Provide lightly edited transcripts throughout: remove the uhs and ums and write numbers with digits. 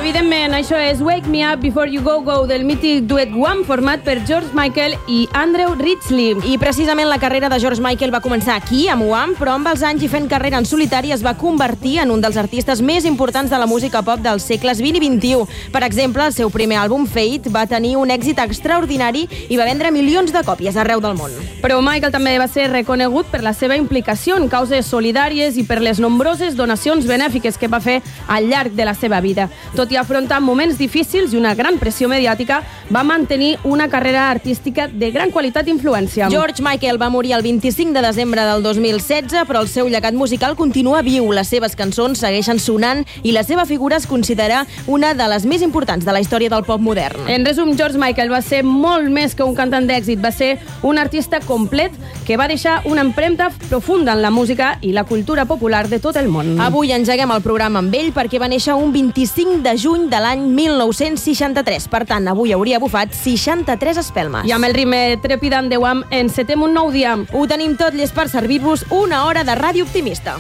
evidentment, això és Wake Me Up Before You Go Go del mític duet Wham, format per George Michael i Andrew Ridgeley. I precisament la carrera de George Michael va començar aquí, amb Wham, però amb els anys i fent carrera en solitari es va convertir en un dels artistes més importants de la música pop dels segles XX i XXI. Per exemple, el seu primer àlbum, Fate, va tenir un èxit extraordinari i va vendre milions de còpies arreu del món. Però Michael també va ser reconegut per la seva implicació en causes solidàries i per les nombroses donacions benèfiques que va fer al llarg de la seva vida. Tot i afrontar moments difícils i una gran pressió mediàtica, va mantenir una carrera artística de gran qualitat i influència. George Michael va morir el 25 de desembre del 2016, però el seu llegat musical continua viu. Les seves cançons segueixen sonant i la seva figura es considera una de les més importants de la història del pop modern. En resum, George Michael va ser molt més que un cantant d'èxit. Va ser un artista complet que va deixar una empremta profunda en la música i la cultura popular de tot el món. Avui engeguem el programa amb ell perquè va néixer un 25 de juny de l'any 1963. Per tant, avui hauria bufat 63 espelmes. I amb el ritme trepidant de Wham encetem un nou dia. Ho tenim tot llest per servir-vos una hora de ràdio optimista.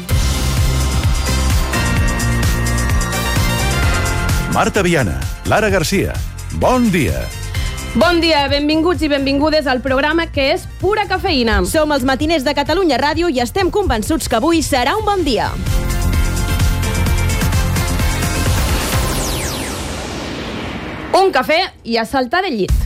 Marta Viana, Lara Garcia, bon dia. Bon dia, benvinguts i benvingudes al programa que és pura cafeïna. Som els matiners de Catalunya Ràdio i estem convençuts que avui serà un bon dia. Un cafè i a saltar del llit.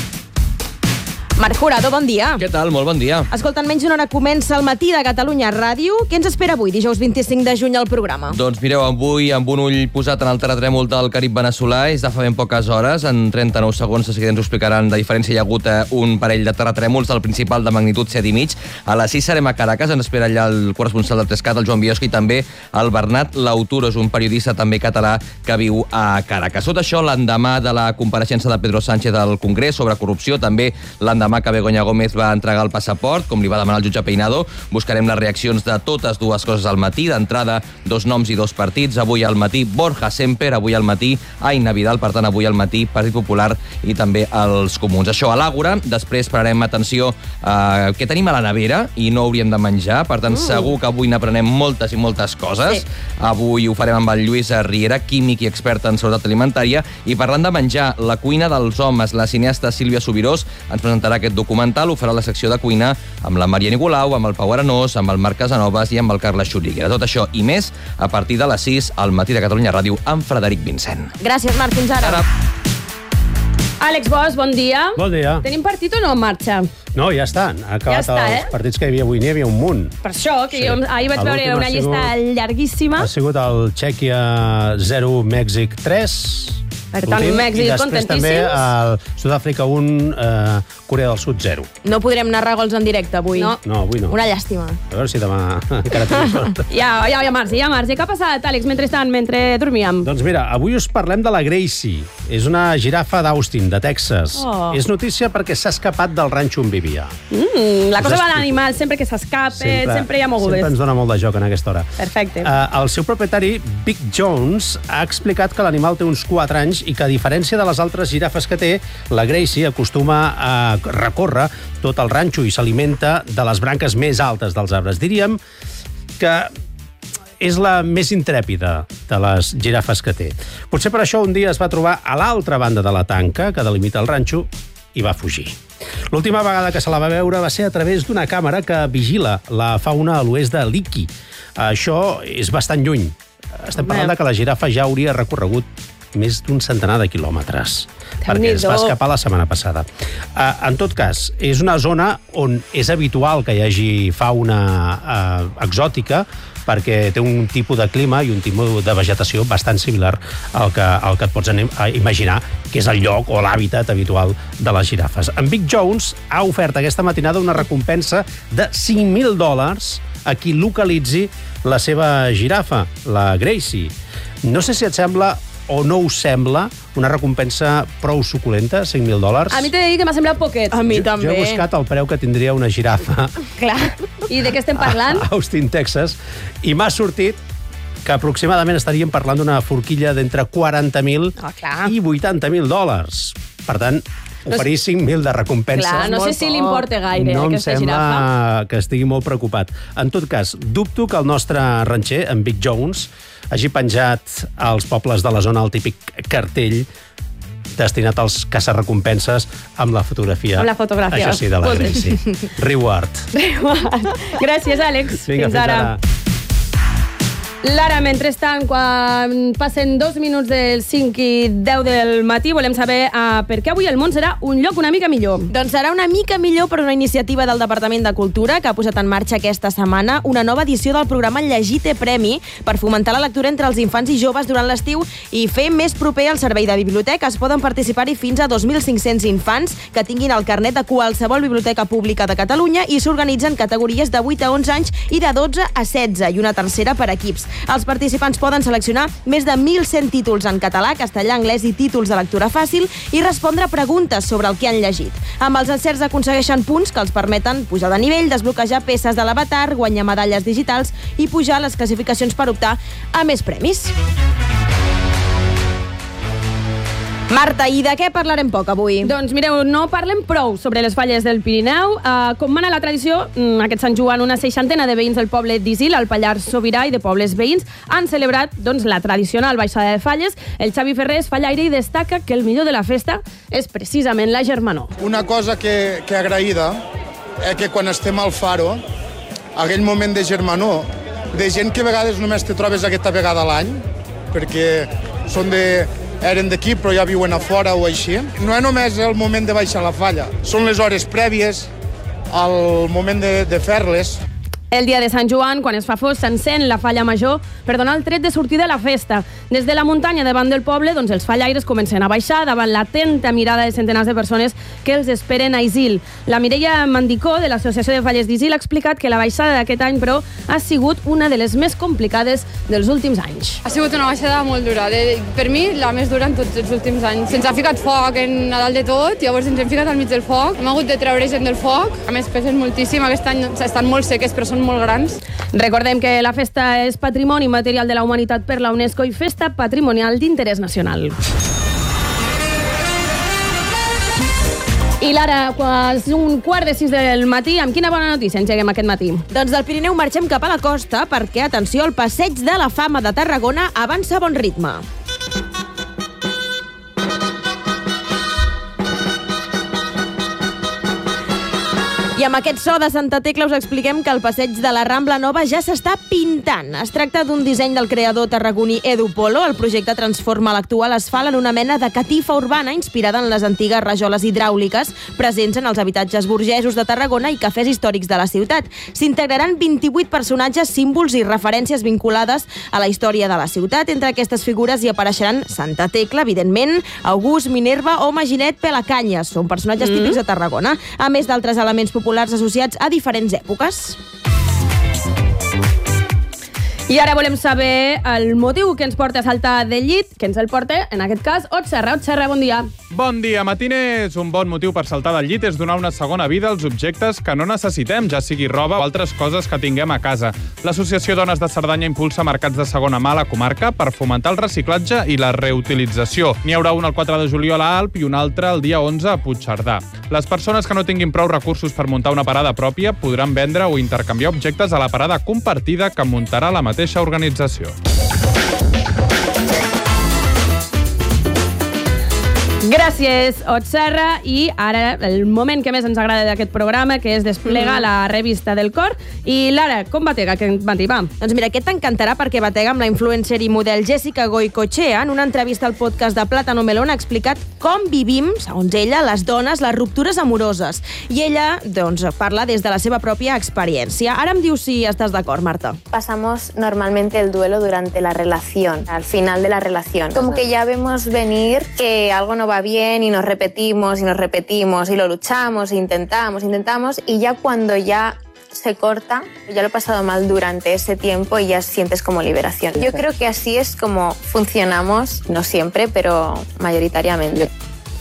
Marc Jurado, bon dia. Què tal? Molt bon dia. Escolta, en menys d'una hora comença el matí de Catalunya Ràdio. Què ens espera avui, dijous 25 de juny, al programa? Doncs mireu, avui amb un ull posat en el terratrèmol del Carib veneçolà, és de fa ben poques hores, en 39 segons de seguida ens ho explicaran. De diferència hi ha hagut un parell de terratrèmols, del principal de magnitud 7,5. A les 6 serem a Caracas, ens espera allà el corresponsal del Trescat, el Joan Biosca, i també el Bernat Lauturo, és un periodista també català que viu a Caracas. Tot això l'endemà de la compareixença de Pedro Sánchez al Congrés sobre corrupció, també l'endemà que Begoña Gómez va entregar el passaport, com li va demanar el jutge Peinado. Buscarem les reaccions de totes dues coses al matí. D'entrada, 2 noms i 2 partits. Avui al matí, Borja Semper. Avui al matí, Aina Vidal. Per tant, avui al matí, Partit Popular i també els Comuns. Això a l'Àgora. Després pararem atenció què tenim a la nevera i no hauríem de menjar. Per tant, segur que avui n'aprenem moltes i moltes coses. Sí. Avui ho farem amb el Lluís Riera, químic i expert en seguretat alimentària. I parlant de menjar, la cuina dels homes, la cineasta Sílvia Subirós ens presentarà aquest documental, ho farà la secció de cuina amb la Maria Nicolau, amb el Pau Arenós, amb el Marc Casanovas i amb el Carles Xuriguera. Tot això i més a partir de les 6 al matí de Catalunya Ràdio amb Frederic Vincent. Gràcies, Marc. Fins ara. Àlex Bosch, bon dia. Bon dia. Tenim partit o no en marxa? No, ja estan. Ha acabat Ja està, els partits que hi havia avui. N'hi havia un munt. Per això, que jo ahir vaig veure una llista llarguíssima. Ha sigut el Txèquia 0, Mèxic 3. Per tant, Mèxic, i després també el Sud-àfrica 1, Corea del Sud 0. No podrem narrar gols en directe avui. No. No, avui no. Una llàstima. A veure si demà encara tenim sort. Ja marxa. Què ha passat, Àlex, mentre dormíem? Doncs mira, avui us parlem de la Gracie. És una girafa d'Austin, de Texas. Oh. És notícia perquè s'ha escapat del ranxo on vivia. La cosa va d'animal, sempre que s'escapa, sempre hi ha mogudes. Sempre ens dona molt de joc en aquesta hora. Perfecte. El seu propietari, Vic Jones, ha explicat que l'animal té uns 4 anys i que, a diferència de les altres girafes que té, la Gracie acostuma a recórrer tot el ranxo i s'alimenta de les branques més altes dels arbres. Diríem que és la més intrèpida de les girafes que té. Potser per això un dia es va trobar a l'altra banda de la tanca que delimita el ranxo i va fugir. L'última vegada que se la va veure va ser a través d'una càmera que vigila la fauna a l'oest de Leakey. Això és bastant lluny. Estem parlant de que la girafa ja hauria recorregut més d'un centenar de quilòmetres, perquè es va escapar la setmana passada. En tot cas, és una zona on és habitual que hi hagi fauna exòtica, perquè té un tipus de clima i un tipus de vegetació bastant similar al que et pots imaginar que és el lloc o l'hàbitat habitual de les girafes. En Vic Jones ha ofert aquesta matinada una recompensa de $5.000 a qui localitzi la seva girafa, la Gracie. No sé si et sembla o no us sembla una recompensa prou suculenta, $5.000? A mi t'he de dir que m'ha semblat poquet. A mi també. Jo he buscat el preu que tindria una girafa Clar. I de què estem parlant? a Austin, Texas, i m'ha sortit que aproximadament estaríem parlant d'una forquilla d'entre $40.000 i $80.000. Per tant, oferir 5.000 de recompensa. Clar, no sé si li importa gaire no aquesta girafa. No em girafa. sembla que estigui molt preocupat. En tot cas, dubto que el nostre ranxer, en Big Jones, hagi penjat als pobles de la zona el típic cartell destinat als caçarrecompenses amb la fotografia. Amb la fotografia. Això sí, de la Gracie. Reward. Gràcies, Àlex. Vinga, fins ara. Lara, mentrestant, quan passen 2 minuts del 5 i 10 del matí, volem saber per què avui el món serà un lloc una mica millor. Doncs serà una mica millor per una iniciativa del Departament de Cultura que ha posat en marxa aquesta setmana una nova edició del programa Llegir té premi per fomentar la lectura entre els infants i joves durant l'estiu i fer més proper el servei de biblioteques. Poden participar-hi fins a 2.500 infants que tinguin el carnet de qualsevol biblioteca pública de Catalunya i s'organitzen categories de 8 a 11 anys i de 12 a 16 i una tercera per equips. Els participants poden seleccionar més de 1.100 títols en català, castellà, anglès i títols de lectura fàcil i respondre preguntes sobre el que han llegit. Amb els encerts aconsegueixen punts que els permeten pujar de nivell, desbloquejar peces de l'avatar, guanyar medalles digitals i pujar les classificacions per optar a més premis. Marta, i de què parlarem poc avui? Doncs mireu, no parlem prou sobre les falles del Pirineu. Com mana la tradició, aquest Sant Joan, una 60ena de veïns del poble d'Isil, al Pallars Sobirà i de pobles veïns, han celebrat la tradicional baixada de falles. El Xavi Ferrés, fallaire, i destaca que el millor de la festa és precisament la germanor. Una cosa que agraïda és que quan estem al Faro, aquell moment de germanor, de gent que a vegades només te trobes aquesta vegada a l'any, perquè eren d'aquí però ja viuen a fora o així. No és només el moment de baixar la falla, són les hores prèvies al moment de fer-les. El dia de Sant Joan, quan es fa fos, s'encén la falla major per donar el tret de sortida a la festa. Des de la muntanya davant del poble, els fallaires comencen a baixar davant l'atenta mirada de centenars de persones que els esperen a Isil. La Mireia Mandicó, de l'Associació de Falles d'Isil, ha explicat que la baixada d'aquest any, però, ha sigut una de les més complicades dels últims anys. Ha sigut una baixada molt dura. Per mi, la més dura en tots els últims anys. Se'ns ha ficat foc en Nadal de tot, llavors ens hem ficat al mig del foc. Hem hagut de treure gent del foc. A més, pesen moltíssim. Aquest any estan molt seques, però són molt grans. Recordem que la festa és Patrimoni Material de la Humanitat per la UNESCO i Festa Patrimonial d'Interès Nacional. I Lara, és 5:15 del matí. Amb quina bona notícia engeguem aquest matí? Doncs del Pirineu marxem cap a la costa perquè, atenció, el Passeig de la Fama de Tarragona avança a bon ritme. I amb aquest so de Santa Tecla us expliquem que el passeig de la Rambla Nova ja s'està pintant. Es tracta d'un disseny del creador tarragoní Edu Polo. El projecte transforma l'actual asfalt en una mena de catifa urbana inspirada en les antigues rajoles hidràuliques presents en els habitatges burgesos de Tarragona i cafès històrics de la ciutat. S'integraran 28 personatges, símbols i referències vinculades a la història de la ciutat. Entre aquestes figures hi apareixeran Santa Tecla, evidentment, August, Minerva o Maginet Pelacanyes. Són personatges típics de Tarragona, a més d'altres elements populars associats a diferents èpoques. I ara volem saber el motiu que ens porta a saltar del llit, que ens el porta, en aquest cas, Ot Serra. Ot Serra, bon dia. Bon dia, matiners. Un bon motiu per saltar del llit és donar una segona vida als objectes que no necessitem, ja sigui roba o altres coses que tinguem a casa. L'Associació Dones de Cerdanya impulsa mercats de segona mà a la comarca per fomentar el reciclatge i la reutilització. N'hi haurà un el 4 de juliol a Alp i un altre el dia 11 a Puigcerdà. Les persones que no tinguin prou recursos per muntar una parada pròpia podran vendre o intercanviar objectes a la parada compartida que muntarà la mateixa organització. Gràcies, Ot Serra. I ara el moment que més ens agrada d'aquest programa, que és desplegar la revista del cor. I Lara, com batega aquest matí, va? Doncs mira, aquest t'encantarà perquè batega amb la influencer i model Jessica Goicoechea. En una entrevista al podcast de Plátano Melón ha explicat com vivim, segons ella, les dones, les ruptures amoroses. I ella, doncs, parla des de la seva pròpia experiència. Ara em dius si estàs d'acord, Marta. Pasamos normalmente el duelo durante la relación, al final de la relación. Como que ya vemos venir que algo no va bien y nos repetimos y lo luchamos, intentamos y ya cuando ya se corta, ya lo he pasado mal durante ese tiempo y ya sientes como liberación. Yo creo que así es como funcionamos, no siempre, pero mayoritariamente.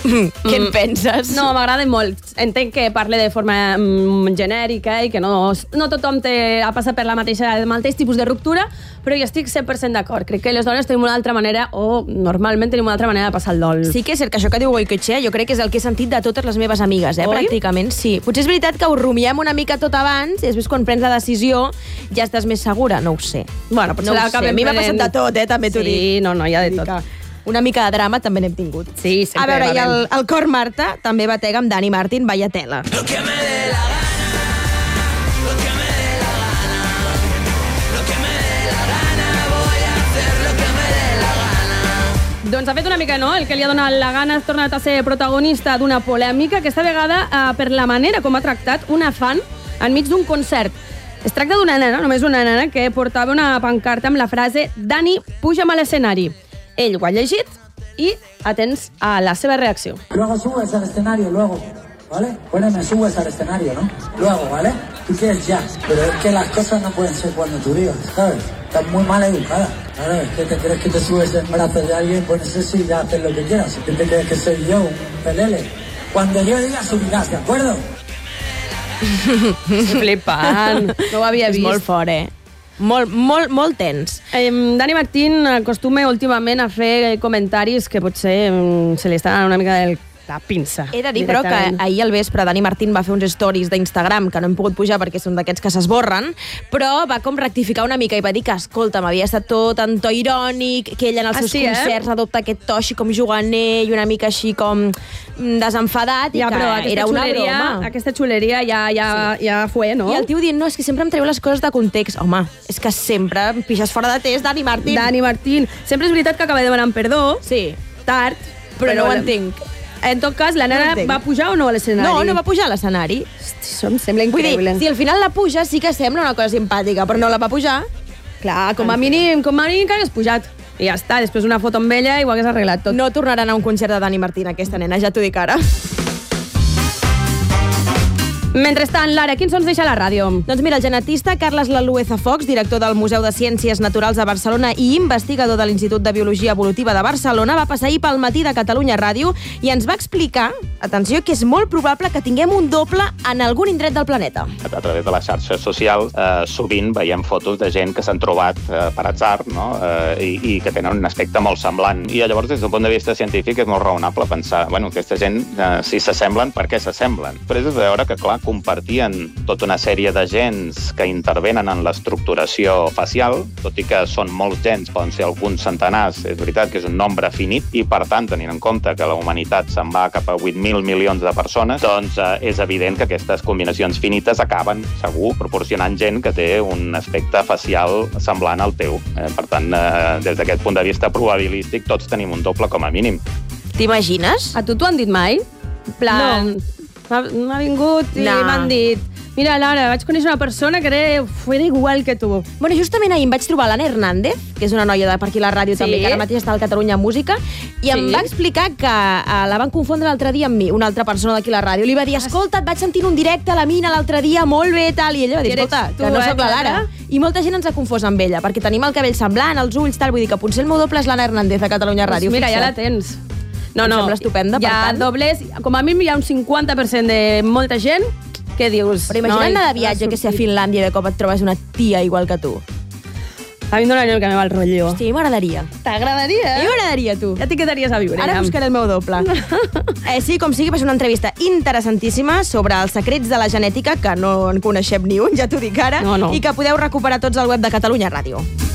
Què en penses? No, m'agrada molt. Entenc que parle de forma genèrica i que no tothom ha passat per el mateix tipus de ruptura, però jo estic 100% d'acord. Crec que les dones tenim una altra manera, o normalment tenim una altra manera de passar el dol. Sí que és cert que això que diu Goicoechea jo crec que és el que he sentit de totes les meves amigues, pràcticament, sí. Potser és veritat que ho rumiem una mica tot abans i després quan prens la decisió ja estàs més segura, no ho sé. Bueno, potser a mi m'ha passat de tot, també t'ho dic. Sí, no, hi ha de tot. Una mica de drama també n'hem tingut. Sí, sempre. A veure, i el Cor Marta també batega amb Dani Martín, vaya tela. Lo que me dé la gana, lo que me dé la gana, lo que me dé la gana, voy a hacer lo que me dé la gana. Doncs ha fet una mica, no? El que li ha donat la gana ha tornat a ser protagonista d'una polèmica, aquesta vegada per la manera com ha tractat una fan enmig d'un concert. Es tracta d'una nena, només una nena, que portava una pancarta amb la frase «Dani, puja'm a l'escenari». Ell ho ha llegit i atents a la seva reacció. Luego subes al escenario, luego, ¿vale? Bueno, me subes al escenario, ¿no? Luego, ¿vale? Tú quieres ya, pero es que las cosas no pueden ser cuando tú digas, ¿sabes? Estás muy mal educada, ¿sabes? ¿Qué te crees que te subes en brazos de alguien? Pues eso sí, ya haces lo que quieras. ¿Qué te crees que soy yo, un pelele? Cuando yo diga, subirás, ¿de acuerdo? Flipant. No ho havia vist. És molt fort, molt tens. Dani Martín acostuma últimament a fer comentaris que potser se li estan anant una mica del la pinça. He de dir, però, que ahir al vespre Dani Martín va fer uns stories d'Instagram que no hem pogut pujar perquè són d'aquests que s'esborren, però va com rectificar una mica i va dir que, escolta, m'havia estat tot en to irònic, que ell en els seus concerts adopta aquest to així com juganer i una mica així com desenfadat i que era una broma. Aquesta xuleria ja fue, no? I el tio dient, no, és que sempre em treu les coses de context. Home, és que sempre em pixes fora de test, Dani Martín. Dani Martín. Sempre és veritat que acaba demanant perdó. Sí. Tard. Però no ho entenc. En tot cas, la nena va pujar o no a l'escenari? No, no va pujar a l'escenari. Això em sembla increïble. Vull dir, si al final la puja sí que sembla una cosa simpàtica, però no la va pujar. Clar, com a mínim que hagués pujat. I ja està, després una foto amb ella i ho hagués arreglat tot. No tornaran a un concert de Dani Martín, aquesta nena, ja t'ho dic ara. Mentrestant, Lara, quins sons deixa la ràdio? Doncs mira, el genetista Carles Lalueza Fox, director del Museu de Ciències Naturals de Barcelona i investigador de l'Institut de Biologia Evolutiva de Barcelona, va passar ahir pel matí de Catalunya Ràdio i ens va explicar, atenció, que és molt probable que tinguem un doble en algun indret del planeta. A través de les xarxes socials sovint veiem fotos de gent que s'han trobat per atzar, no? I que tenen un aspecte molt semblant. I llavors, des d'un punt de vista científic, és molt raonable pensar, bueno, aquesta gent, si s'assemblen, per què s'assemblen? Però és de veure que, clar, compartien tota una sèrie de gens que intervenen en l'estructuració facial, tot i que són molts gens, poden ser alguns centenars, és veritat que és un nombre finit, i per tant, tenint en compte que la humanitat se'n va cap a 8.000 milions de persones, doncs és evident que aquestes combinacions finites acaben, segur, proporcionant gent que té un aspecte facial semblant al teu. Per tant, des d'aquest punt de vista probabilístic, tots tenim un doble com a mínim. T'imagines? A tu t'ho han dit mai? Plan... No. M'ha vingut i m'han dit mira, Lara, vaig conèixer una persona que era igual que tu. Bueno, justament ahir em vaig trobar l'Anna Hernández, que és una noia de per aquí la ràdio també, que ara mateix està al Catalunya Música, i em va explicar que la van confondre l'altre dia amb mi, una altra persona d'aquí la ràdio. Li va dir, escolta, et vaig sentir un directe a la Mina l'altre dia, molt bé, tal, i ella va dir, escolta, que no soc la Lara. I molta gent ens ha confós amb ella, perquè tenim el cabell semblant, els ulls, tal, vull dir que potser el meu doble és l'Anna Hernández a Catalunya Ràdio. Mira, ja la tens. No, em sembla estupenda, per tant. Hi ha dobles, com a mínim hi ha un 50% de molta gent que dius... Però imagina't anar de viatge, que sé, a Finlàndia, i de cop et trobes una tia igual que tu. A mi em donaria el que me va el rotllo. Hòstia, m'agradaria. T'agradaria? A mi m'agradaria, tu. Ja t'hi quedaries a viure. Ara buscaré el meu doble. Sí, com sigui, va ser una entrevista interessantíssima sobre els secrets de la genètica, que no en coneixem ni un, ja t'ho dic ara, i que podeu recuperar tots al web de Catalunya Ràdio.